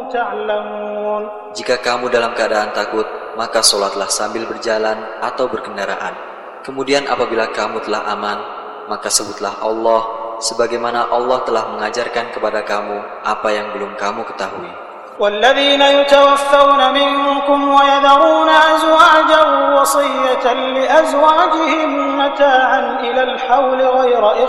تعلمون. Jika kamu dalam keadaan takut, maka sholatlah sambil berjalan atau berkendaraan. Kemudian apabila kamu telah aman, maka sebutlah Allah sebagaimana Allah telah mengajarkan kepada kamu apa yang belum kamu ketahui. والذين يتوفون منكم ويذرون أزواجا وصية لأزواجهم متاعا إلى الحول غير